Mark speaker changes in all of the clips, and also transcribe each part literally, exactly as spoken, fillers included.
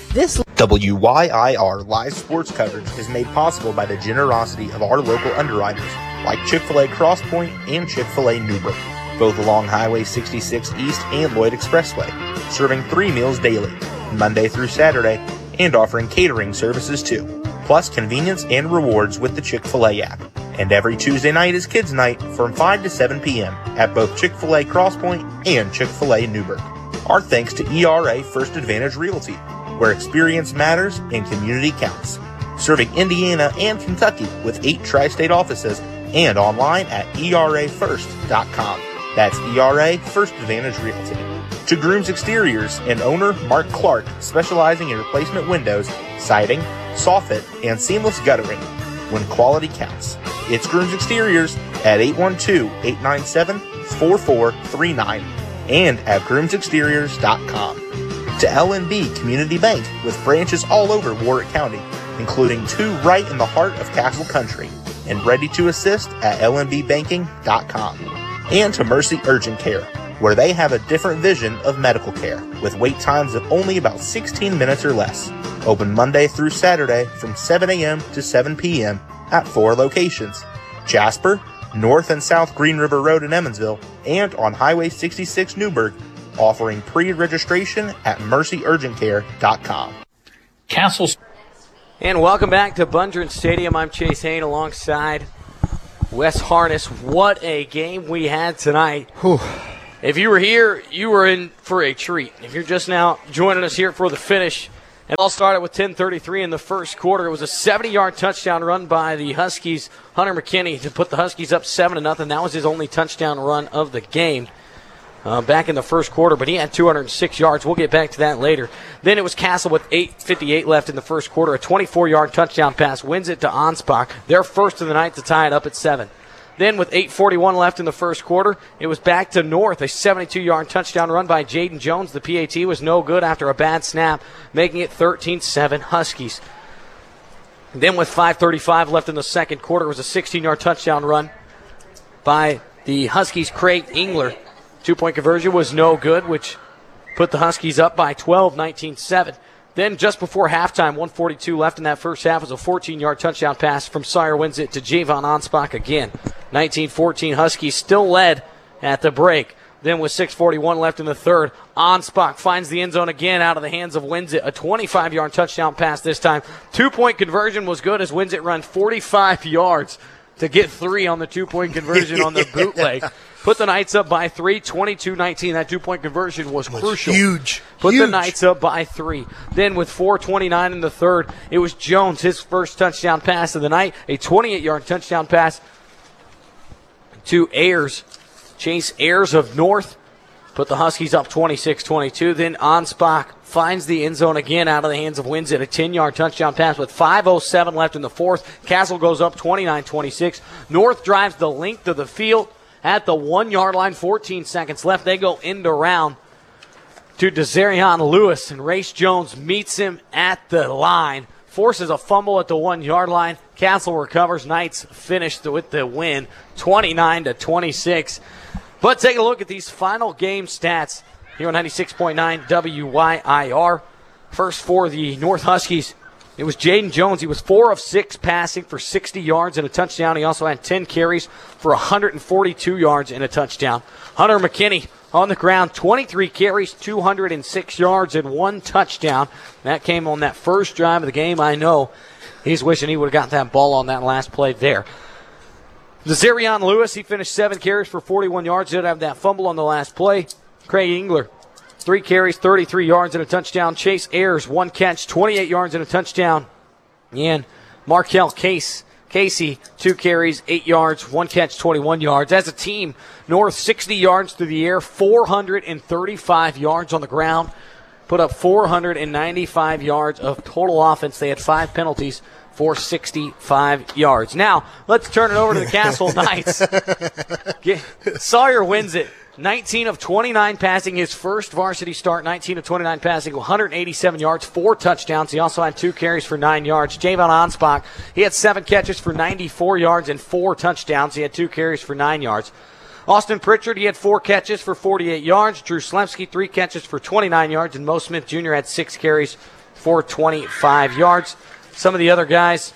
Speaker 1: This W Y I R live sports coverage is made possible by the generosity of our local underwriters, like Chick-fil-A Cross Point and Chick-fil-A Newburgh, both along Highway sixty-six East and Lloyd Expressway, serving three meals daily, Monday through Saturday, and offering catering services too, plus convenience and rewards with the Chick-fil-A app. And every Tuesday night is Kids Night from five to seven p.m. at both Chick-fil-A Cross Point and Chick-fil-A Newburgh. Our thanks to E R A First Advantage Realty, where experience matters and community counts. Serving Indiana and Kentucky with eight tri-state offices and online at E R A first dot com. That's E R A First Advantage Realty. To Grooms Exteriors and owner Mark Clark, specializing in replacement windows, siding, soffit, and seamless guttering. When quality counts. It's Grooms Exteriors at eight one two, eight nine seven, four four three nine and at grooms exteriors dot com. To L N B Community Bank with branches all over Warwick County, including two right in the heart of Castle Country, and ready to assist at L N B banking dot com. And to Mercy Urgent Care, where they have a different vision of medical care, with wait times of only about sixteen minutes or less. Open Monday through Saturday from seven a.m. to seven p.m. at four locations: Jasper, North and South Green River Road in Emmonsville, and on Highway sixty-six Newburgh, offering pre-registration at mercy urgent care dot com.
Speaker 2: Castles.
Speaker 3: And welcome back to Bundren Stadium. I'm Chase Hain alongside Wes Harness. What a game we had tonight.
Speaker 4: Whew.
Speaker 3: If you were here, you were in for a treat. If you're just now joining us here for the finish, it all started with ten thirty-three in the first quarter. It was a seventy-yard touchdown run by the Huskies, Hunter McKinney, to put the Huskies up seven to nothing. That was his only touchdown run of the game uh, back in the first quarter, but he had two hundred six yards. We'll get back to that later. Then it was Castle with eight fifty-eight left in the first quarter. A twenty-four-yard touchdown pass wins it to Anspach. Their first of the night to tie it up at seven. Then with eight forty-one left in the first quarter, it was back to North. A seventy-two-yard touchdown run by Jaden Jones. The P A T was no good after a bad snap, making it thirteen seven Huskies. Then with five thirty-five left in the second quarter, it was a sixteen-yard touchdown run by the Huskies' Craig Engler. Two-point conversion was no good, which put the Huskies up by twelve, nineteen seven. Then just before halftime, one forty-two left in that first half, was a fourteen-yard touchdown pass from Sawyer Winsit to Javon Anspach again. nineteen fourteen, Huskies still led at the break. Then with six forty-one left in the third, Anspach finds the end zone again out of the hands of Winsit. A twenty-five-yard touchdown pass this time. Two-point conversion was good as Winsit run forty-five yards to get three on the two-point conversion on the bootleg. Put the Knights up by three, twenty-two nineteen. That two-point conversion was, was crucial.
Speaker 4: Huge.
Speaker 3: Put
Speaker 4: huge.
Speaker 3: the Knights up by three. Then with four twenty-nine in the third, it was Jones, his first touchdown pass of the night. A twenty-eight-yard touchdown pass to Ayers. Chase Ayers of North put the Huskies up twenty-six twenty-two. Then Anspach finds the end zone again out of the hands of Winsit. A ten-yard touchdown pass with five oh seven left in the fourth. Castle goes up twenty-nine twenty-six. North drives the length of the field at the one-yard line, fourteen seconds left. They go end around to Desarion Lewis, and Race Jones meets him at the line, forces a fumble at the one-yard line. Castle recovers. Knights finished with the win, twenty-nine to twenty-six. But take a look at these final game stats here on ninety-six point nine W Y I R. First for the North Huskies, it was Jaden Jones. He was four of six passing for sixty yards and a touchdown. He also had ten carries for one hundred forty-two yards and a touchdown. Hunter McKinney on the ground, twenty-three carries, two hundred six yards, and one touchdown. That came on that first drive of the game. I know he's wishing he would have got that ball on that last play there. Desarion Lewis, he finished seven carries for forty-one yards. Did have that fumble on the last play. Craig Engler, three carries, thirty-three yards, and a touchdown. Chase Ayers, one catch, twenty-eight yards, and a touchdown. And Markel Case, Casey, two carries, eight yards, one catch, twenty-one yards. As a team, North sixty yards through the air, four hundred thirty-five yards on the ground. Put up four hundred ninety-five yards of total offense. They had five penalties for sixty-five yards. Now, let's turn it over to the Castle Knights. Get, Sawyer wins it. nineteen of twenty-nine passing, his first varsity start, nineteen of twenty-nine passing, one hundred eighty-seven yards, four touchdowns. He also had two carries for nine yards. Javon Anspach, he had seven catches for ninety-four yards and four touchdowns. He had two carries for nine yards. Austin Pritchard, he had four catches for forty-eight yards. Drew Slemsky, three catches for twenty-nine yards. And Mo Smith Junior had six carries for twenty-five yards. Some of the other guys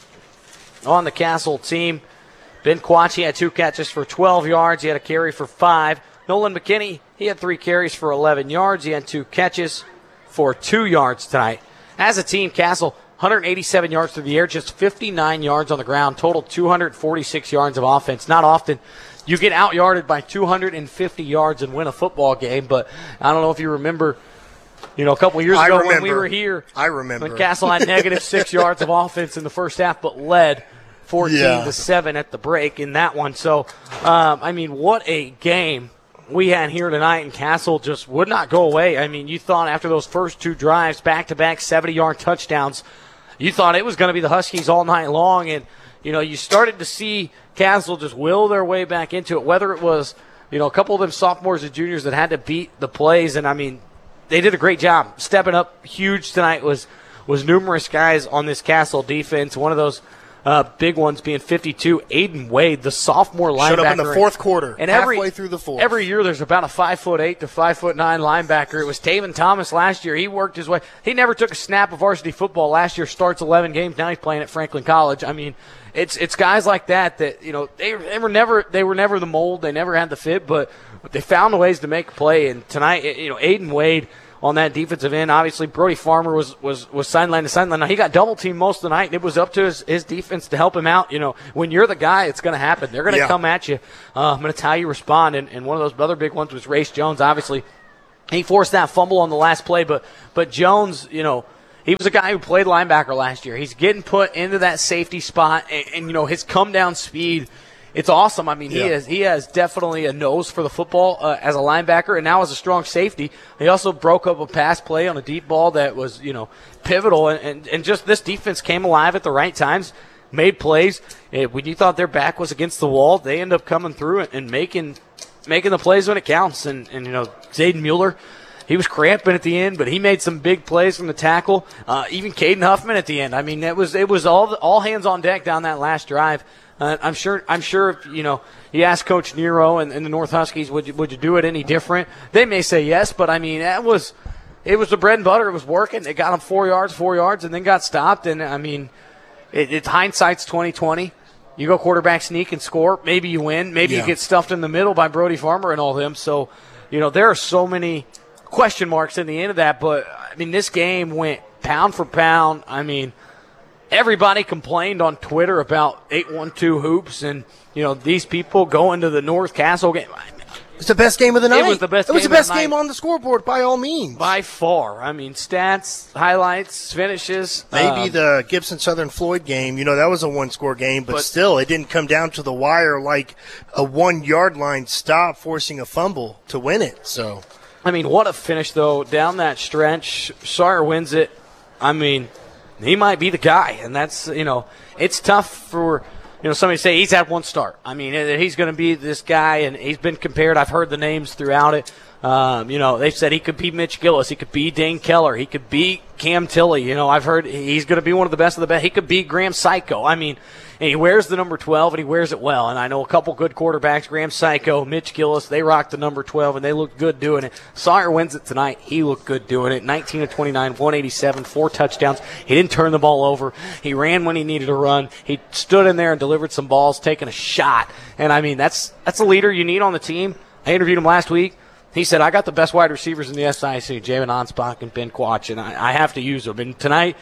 Speaker 3: on the Castle team, Ben Quachi had two catches for twelve yards. He had a carry for five. Nolan McKinney, he had three carries for eleven yards. He had two catches for two yards tonight. As a team, Castle, one hundred eighty-seven yards through the air, just fifty-nine yards on the ground, total two hundred forty-six yards of offense. Not often you get out-yarded by two hundred fifty yards and win a football game, but I don't know if you remember, you know, a couple of years
Speaker 2: I
Speaker 3: ago
Speaker 2: remember.
Speaker 3: when we were here.
Speaker 2: I remember.
Speaker 3: When Castle had negative six yards of offense in the first half, but led fourteen
Speaker 2: Yeah.
Speaker 3: to seven at the break in that one. So, um, I mean, what a game we had here tonight, and Castle just would not go away. I mean, you thought after those first two drives, back-to-back seventy-yard touchdowns, you thought it was going to be the Huskies all night long, and, you know, you started to see Castle just will their way back into it, whether it was, you know, a couple of them sophomores and juniors that had to beat the plays, and, I mean, they did a great job. Stepping up huge tonight was, was numerous guys on this Castle defense. One of those Uh, big ones being fifty-two, Aiden Wade, the sophomore linebacker.
Speaker 2: Showed up in the fourth quarter,
Speaker 3: and
Speaker 2: halfway
Speaker 3: every,
Speaker 2: through the fourth.
Speaker 3: Every year there's about a five foot eight to five foot nine linebacker. It was Taven Thomas last year. He worked his way. He never took a snap of varsity football last year. Starts eleven games. Now he's playing at Franklin College. I mean, it's it's guys like that that, you know, they, they were never they were never the mold. They never had the fit, but they found ways to make a play. And tonight, you know, Aiden Wade on that defensive end. Obviously, Brody Farmer was was was sideline to sideline. Now, he got double teamed most of the night, and it was up to his, his defense to help him out. You know, when you're the guy, it's going to happen. They're going to
Speaker 2: Yeah.
Speaker 3: come at you. Uh, I'm going to tell you respond. And, and one of those other big ones was Race Jones. Obviously, he forced that fumble on the last play, but but Jones, you know, he was a guy who played linebacker last year. He's getting put into that safety spot, and, and you know, his come down speed, it's awesome. I mean,
Speaker 2: Yeah.
Speaker 3: he has he has definitely a nose for the football uh, as a linebacker, and now as a strong safety. He also broke up a pass play on a deep ball that was, you know, pivotal, and, and, and just this defense came alive at the right times, made plays. And when you thought their back was against the wall, they end up coming through and making making the plays when it counts. And, and you know, Zayden Mueller, he was cramping at the end, but he made some big plays from the tackle. Uh, even Caden Huffman at the end. I mean, it was it was all all hands on deck down that last drive. Uh, I'm sure. I'm sure. If, you know, you ask Coach Nero and, and the North Huskies, would you, would you do it any different? They may say yes, but I mean, that was it was the bread and butter. It was working. They got him four yards, four yards, and then got stopped. And I mean, it, it's hindsight's twenty twenty. You go quarterback sneak and score. Maybe you win. Maybe
Speaker 2: Yeah.
Speaker 3: you get stuffed in the middle by Brody Farmer and all them. So, you know, there are so many question marks in the end of that. But I mean, this game went pound for pound. I mean, everybody complained on Twitter about eight one two hoops and, you know, these people going to the North Castle game.
Speaker 2: It's the best game of the night.
Speaker 3: It was the best
Speaker 2: It was
Speaker 3: game
Speaker 2: the
Speaker 3: of
Speaker 2: best
Speaker 3: the night.
Speaker 2: game on the scoreboard by all means.
Speaker 3: By far. I mean, stats, highlights, finishes.
Speaker 2: Maybe
Speaker 3: um,
Speaker 2: the Gibson Southern Floyd game, you know, that was a one-score game, but,
Speaker 3: But-
Speaker 2: still, it didn't come down to the wire like a one-yard line stop forcing a fumble to win it. So,
Speaker 3: I mean, what a finish, though, down that stretch. Sawyer wins it. I mean, he might be the guy, and that's, you know, it's tough for, you know, somebody to say he's had one start. I mean, he's going to be this guy, and he's been compared. I've heard the names throughout it. Um, you know, they've said he could be Mitch Gillis. He could be Dane Keller. He could be Cam Tilley. You know, I've heard he's going to be one of the best of the best. He could be Graham Psycho. I mean, and he wears the number twelve, and he wears it well. And I know a couple good quarterbacks, Graham Psycho, Mitch Gillis, they rock the number twelve, and they look good doing it. Sawyer wins it tonight. He looked good doing it. nineteen of twenty-nine, one eighty-seven, four touchdowns. He didn't turn the ball over. He ran when he needed to run. He stood in there and delivered some balls, taking a shot. And, I mean, that's that's a leader you need on the team. I interviewed him last week. He said, I got the best wide receivers in the S I C, Javen Anspach and Ben Quach, and I, I have to use them. And tonight,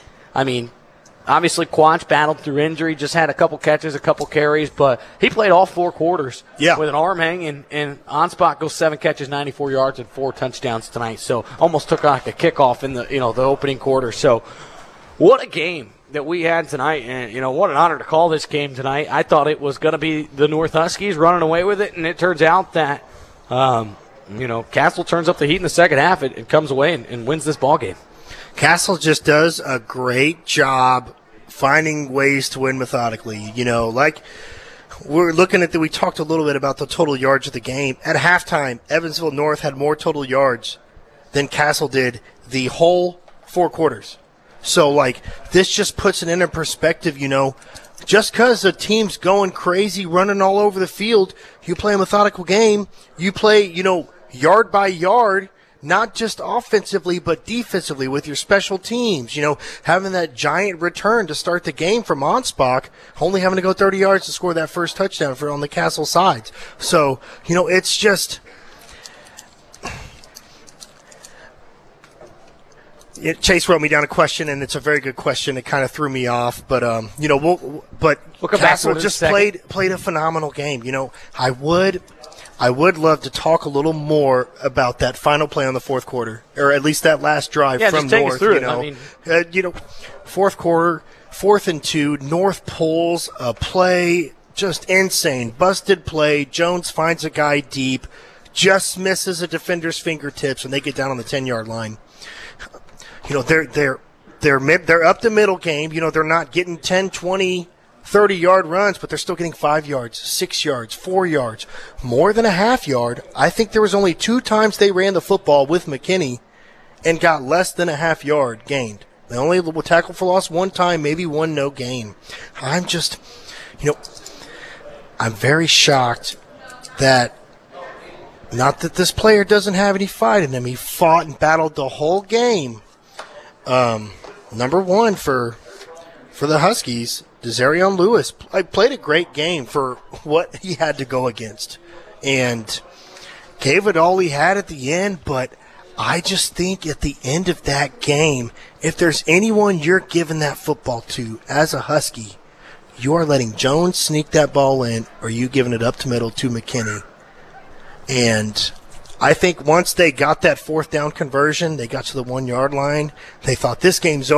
Speaker 3: I mean, obviously Quach battled through injury, just had a couple catches, a couple carries, but he played all four quarters
Speaker 2: Yeah.
Speaker 3: with an arm hanging, and Anspach goes seven catches, ninety-four yards, and four touchdowns tonight. So almost took like a kickoff in the you know the opening quarter. So what a game that we had tonight, and you know what an honor to call this game tonight. I thought it was going to be the North Huskies running away with it, and it turns out that um, you know Castle turns up the heat in the second half and, and comes away and, and wins this ball game.
Speaker 2: Castle just does a great job finding ways to win methodically. You know, like we're looking at the, we talked a little bit about the total yards of the game. At halftime, Evansville North had more total yards than Castle did the whole four quarters. So, like, this just puts it into perspective, you know. Just because the team's going crazy, running all over the field, you play a methodical game. You play, you know, yard by yard, not just offensively, but defensively with your special teams. You know, having that giant return to start the game from Anspach, only having to go thirty yards to score that first touchdown for on the Castle sides. So, you know, it's just it, Chase wrote me down a question, and it's a very good question. It kind of threw me off, but um, you know, we'll, but
Speaker 3: we'll come back
Speaker 2: Castle
Speaker 3: to it in a
Speaker 2: just
Speaker 3: second.
Speaker 2: played played a phenomenal game. You know, I would. I would love to talk a little more about that final play on the fourth quarter, or at least that last drive
Speaker 3: Yeah,
Speaker 2: from
Speaker 3: just take us
Speaker 2: North.
Speaker 3: through
Speaker 2: you
Speaker 3: it.
Speaker 2: know,
Speaker 3: I mean-
Speaker 2: uh, you know, fourth quarter, fourth and two, North pulls a play, just insane, busted play. Jones finds a guy deep, just misses a defender's fingertips, and they get down on the ten-yard line. You know, they're they're they're mid, they're up the middle game. You know, they're not getting ten, twenty, thirty-yard runs, but they're still getting five yards, six yards, four yards, more than a half yard. I think there was only two times they ran the football with McKinney and got less than a half yard gained. They only tackled for loss one time, maybe one no gain. I'm just, you know, I'm very shocked that, not that this player doesn't have any fight in him. He fought and battled the whole game. Um, number one for for the Huskies, Desarion Lewis I played a great game for what he had to go against and gave it all he had at the end, but I just think at the end of that game, if there's anyone you're giving that football to as a Husky, you are letting Jones sneak that ball in, or you giving it up to middle to McKinney. And I think once they got that fourth down conversion, they got to the one-yard line, they thought this game's over.